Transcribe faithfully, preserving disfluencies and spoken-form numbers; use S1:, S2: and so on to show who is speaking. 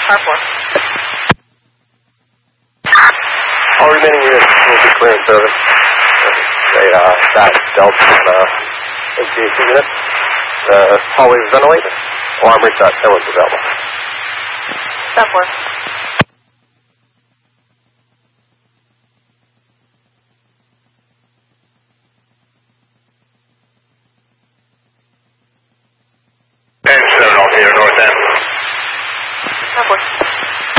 S1: Car four.
S2: All remaining units will be clear in service. They, uh, that Delta on, uh, H V A C unit. The hallway is ventilated. Alarm reset. No one's available.
S1: Stop four.